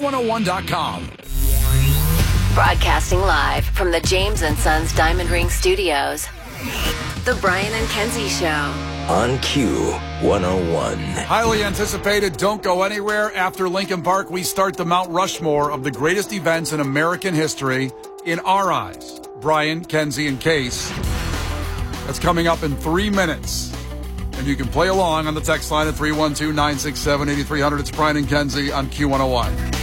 Q101.com. Broadcasting live from the James & Sons Diamond Ring Studios. The Brian and Kenzie Show. On Q101. Highly anticipated. Don't go anywhere. After Lincoln Park, we start the Mount Rushmore of the greatest events in American history in our eyes. Brian, Kenzie, and Case. That's coming up in 3 minutes. And you can play along on the text line at 312-967-8300. It's Brian and Kenzie on Q101.